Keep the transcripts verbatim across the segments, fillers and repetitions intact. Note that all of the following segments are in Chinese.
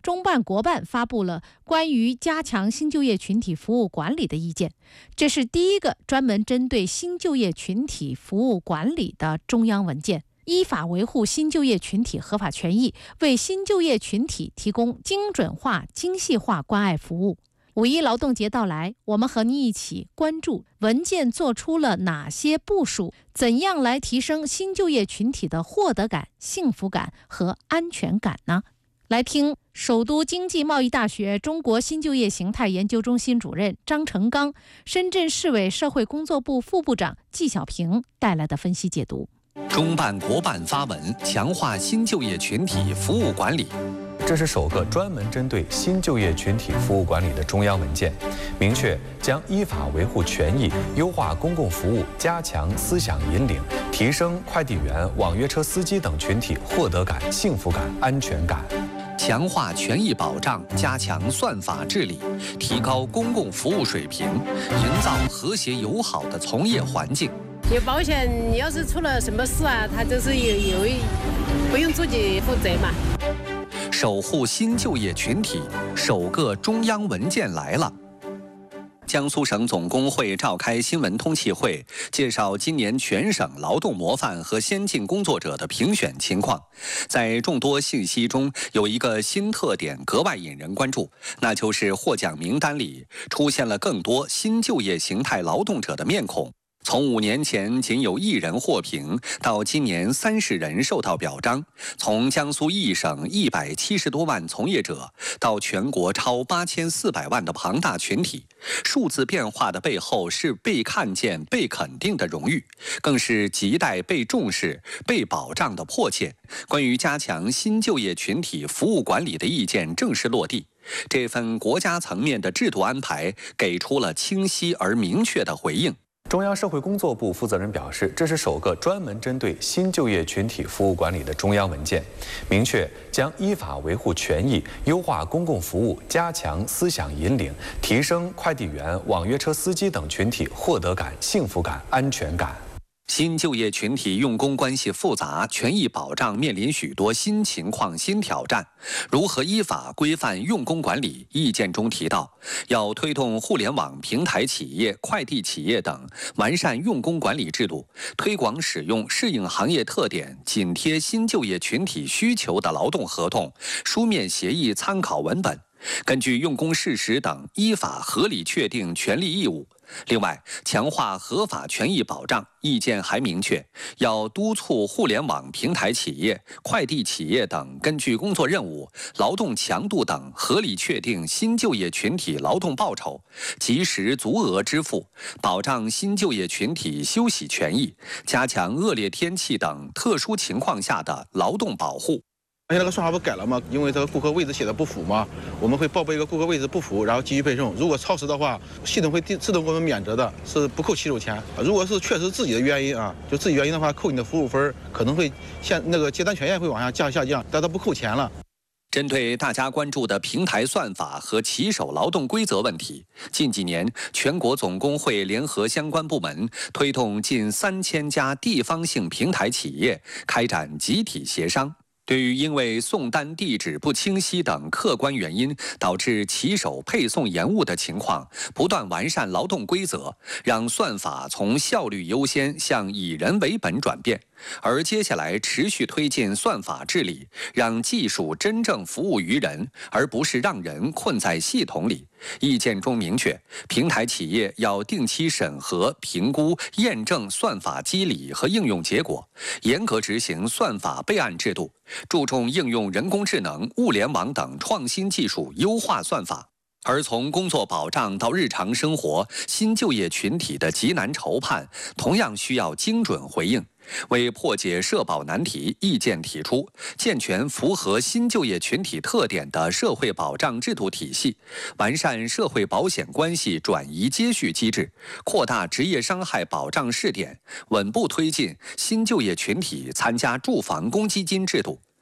中办国办发布了关于加强新就业群体服务管理的意见，这是第一个专门针对新就业群体服务管理的中央文件，依法维护新就业群体合法权益，为新就业群体提供精准化、精细化关爱服务。五一劳动节到来，我们和你一起关注文件做出了哪些部署，怎样来提升新就业群体的获得感、幸福感和安全感呢？来听首都经济贸易大学中国新就业形态研究中心主任张成刚、深圳市委社会工作部副部长季小平带来的分析解读。 中办国办发文强化新就业群体服务管理。 这是首个专门针对新就业群体服务管理的中央文件，明确将依法维护权益，优化公共服务，加强思想引领，提升快递员、网约车司机等群体获得感、幸福感、安全感。 强化权益保障，加强算法治理，提高公共服务水平，营造和谐友好的从业环境。 有保险，你要是出了什么事啊，他就是有有一不用自己负责嘛。 守护新就业群体，首个中央文件来了。江苏省总工会召开新闻通气会，介绍今年全省劳动模范和先进工作者的评选情况。在众多信息中，有一个新特点格外引人关注，那就是获奖名单里出现了更多新就业形态劳动者的面孔。从五年前仅有一人获评，到今年三十人受到表彰；从江苏一省一百七十多万从业者，到全国超八千四百万的庞大群体，数字变化的背后是被看见、被肯定的荣誉，更是亟待被重视、被保障的迫切。关于加强新就业群体服务管理的意见正式落地。这份国家层面的制度安排给出了清晰而明确的回应。 中央社会工作部负责人表示，这是首个专门针对新就业群体服务管理的中央文件，明确将依法维护权益，优化公共服务，加强思想引领，提升快递员、网约车司机等群体获得感、幸福感、安全感。 新就业群体用工关系复杂，权益保障面临许多新情况、新挑战。如何依法规范用工管理？意见中提到，要推动互联网平台企业、快递企业等完善用工管理制度，推广使用适应行业特点、紧贴新就业群体需求的劳动合同、书面协议参考文本，根据用工事实等依法合理确定权利义务。另外，强化合法权益保障，意见还明确，要督促互联网平台企业、快递企业等根据工作任务、劳动强度等合理确定新就业群体劳动报酬，及时足额支付，保障新就业群体休息权益，加强恶劣天气等特殊情况下的劳动保护。 而且那个算法不改了吗？因为这个顾客位置写的不符嘛，我们会报备一个顾客位置不符，然后继续配送。如果超时的话，系统会自动给我们免责的，是不扣骑手钱。如果是确实自己的原因啊，就自己原因的话，扣你的服务分，可能会现那个接单权限会往下降下降，但它不扣钱了。 针对大家关注的平台算法和骑手劳动规则问题，近几年全国总工会联合相关部门推动近三千家地方性平台企业开展集体协商。对于因为送单地址不清晰等客观原因导致骑手配送延误的情况，不断完善劳动规则，让算法从效率优先向以人为本转变。而接下来持续推进算法治理，让技术真正服务于人，而不是让人困在系统里。意见中明确，平台企业要定期审核、评估、验证算法机理和应用结果，严格执行算法备案制度，注重应用人工智能、物联网等创新技术，优化算法。而从工作保障到日常生活，新就业群体的急难愁盼，同样需要精准回应。为破解社保难题，意见提出健全符合新就业群体特点的社会保障制度体系，完善社会保险关系转移接续机制，扩大职业伤害保障试点，稳步推进新就业群体参加住房公积金制度。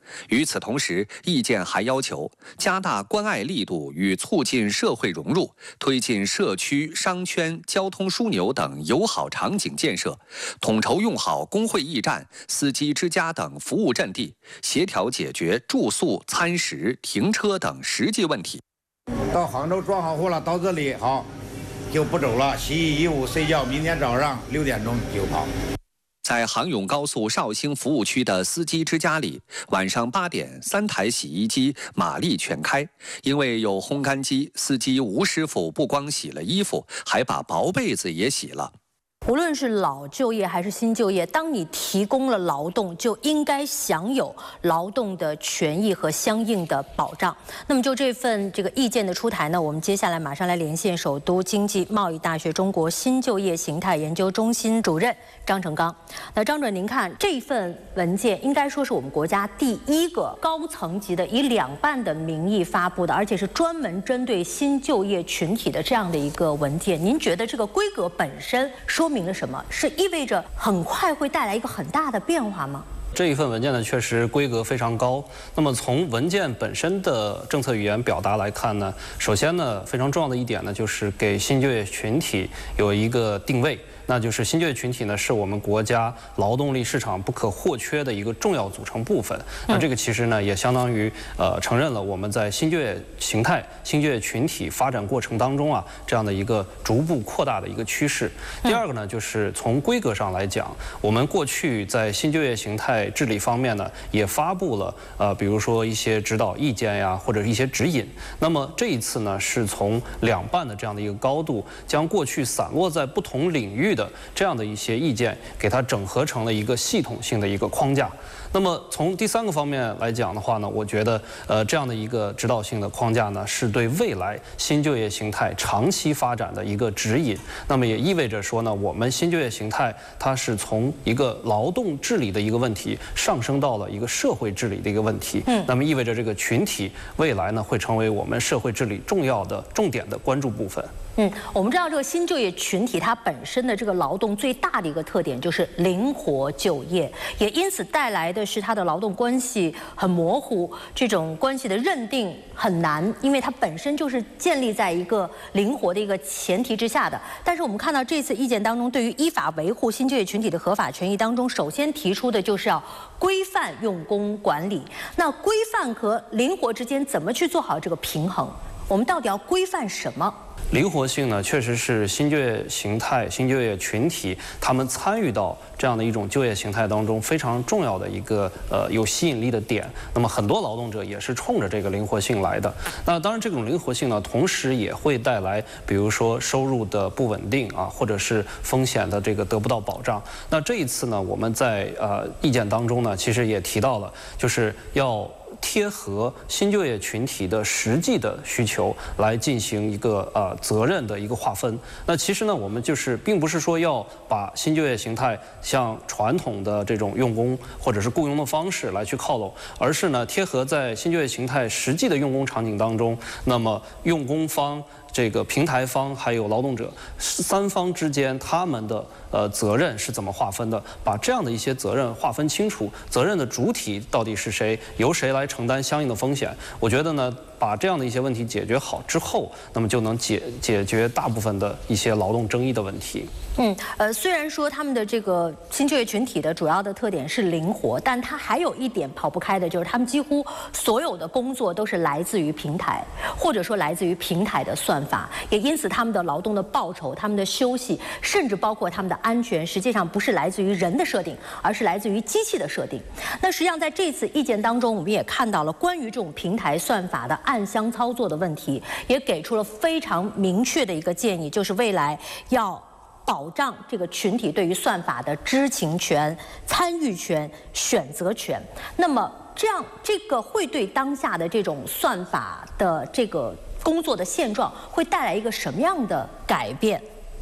与此同时，意见还要求加大关爱力度与促进社会融入，推进社区、商圈、交通枢纽等友好场景建设，统筹用好工会驿站、司机之家等服务阵地，协调解决住宿、餐食、停车等实际问题。 到杭州装好货了，到这里好，就不走了，洗洗衣服、睡觉，明天早上六点钟就跑。 在杭甬高速绍兴服务区的司机之家里，晚上八点，三台洗衣机马力全开。因为有烘干机，司机吴师傅不光洗了衣服，还把薄被子也洗了。 无论是老就业还是新就业，当你提供了劳动，就应该享有劳动的权益和相应的保障。那么就这份这个意见的出台呢，我们接下来马上来连线首都经济贸易大学中国新就业形态研究中心主任张成刚。那张主任，您看这份文件应该说是我们国家第一个高层级的以两半的名义发布的，而且是专门针对新就业群体的这样的一个文件。您觉得这个规格本身说明了什么？是意味着很快会带来一个很大的变化吗？ 这一份文件呢，确实规格非常高。那么从文件本身的政策语言表达来看呢，首先呢，非常重要的一点呢，就是给新就业群体有一个定位。那就是新就业群体呢，是我们国家劳动力市场不可或缺的一个重要组成部分。那这个其实呢，也相当于呃承认了我们在新就业形态、新就业群体发展过程当中啊，这样的一个逐步扩大的一个趋势。第二个呢，就是从规格上来讲，我们过去在新就业形态治理方面呢，也发布了呃，比如说一些指导意见呀，或者一些指引。那么这一次呢，是从两半的这样的一个高度，将过去散落在不同领域的这样的一些意见，给它整合成了一个系统性的一个框架。那么从第三个方面来讲的话呢，我觉得呃这样的一个指导性的框架呢，是对未来新就业形态长期发展的一个指引。那么也意味着说呢，我们新就业形态它是从一个劳动治理的一个问题上升到了一个社会治理的一个问题。嗯，那么意味着这个群体未来呢，会成为我们社会治理重要的重点的关注部分。 嗯，我们知道这个新就业群体它本身的这个劳动最大的一个特点就是灵活就业，也因此带来的是它的劳动关系很模糊，这种关系的认定很难，因为它本身就是建立在一个灵活的一个前提之下的。但是我们看到这次意见当中，对于依法维护新就业群体的合法权益当中，首先提出的就是要规范用工管理。那规范和灵活之间怎么去做好这个平衡？我们到底要规范什么？ 灵活性呢，确实是新就业形态、新就业群体他们参与到这样的一种就业形态当中非常重要的一个呃有吸引力的点。那么很多劳动者也是冲着这个灵活性来的。那当然，这种灵活性呢，同时也会带来，比如说收入的不稳定啊，或者是风险的这个得不到保障。那这一次呢，我们在呃意见当中呢，其实也提到了，就是要贴合新就业群体的实际的需求来进行一个呃责任的一个划分。那其实呢，我们就是并不是说要把新就业形态向传统的这种用工或者是雇佣的方式来去靠拢，而是呢贴合在新就业形态实际的用工场景当中，那么用工方、这个平台方还有劳动者三方之间他们的呃责任是怎么划分的？把这样的一些责任划分清楚，责任的主体到底是谁，由谁来承担相应的风险？我觉得呢，把这样的一些问题解决好之后，那么就能解解决大部分的一些劳动争议的问题。 嗯，呃，虽然说他们的这个新就业群体的主要的特点是灵活，但它还有一点跑不开的，就是他们几乎所有的工作都是来自于平台，或者说来自于平台的算法，也因此他们的劳动的报酬、他们的休息，甚至包括他们的安全，实际上不是来自于人的设定，而是来自于机器的设定。那实际上在这次意见当中，我们也看到了关于这种平台算法的暗箱操作的问题，也给出了非常明确的一个建议，就是未来要保障这个群体对于算法的知情权、参与权、选择权。那么这样，这个会对当下的这种算法的这个工作的现状会带来一个什么样的改变？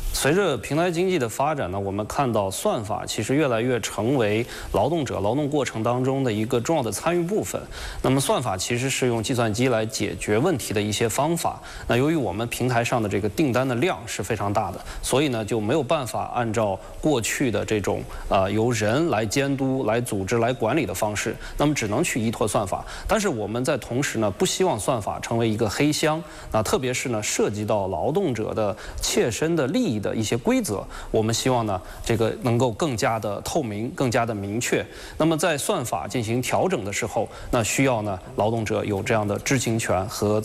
随着平台经济的发展呢，我们看到算法其实越来越成为劳动者劳动过程当中的一个重要的参与部分。那么算法其实是用计算机来解决问题的一些方法。那由于我们平台上的这个订单的量是非常大的，所以呢就没有办法按照过去的这种呃由人来监督、来组织、来管理的方式，那么只能去依托算法。但是我们在同时呢，不希望算法成为一个黑箱。那特别是呢涉及到劳动者的切身的利益的一些规则，我们希望呢这个能够更加的透明、更加的明确。那么在算法进行调整的时候，那需要呢劳动者有这样的知情权和